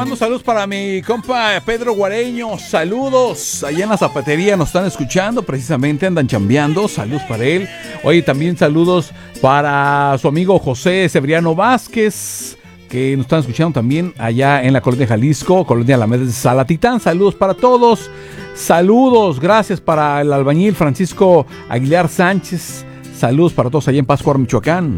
mando saludos para mi compa Pedro Guareño. Saludos. Allá en la zapatería nos están escuchando, precisamente andan chambeando. Saludos para él. Oye, también saludos para su amigo José Severiano Vázquez, que nos están escuchando también allá en la colonia Jalisco, colonia Alameda de Salatitán. Saludos para todos. Saludos, gracias para el albañil Francisco Aguilar Sánchez. Saludos para todos allá en Pátzcuaro, Michoacán.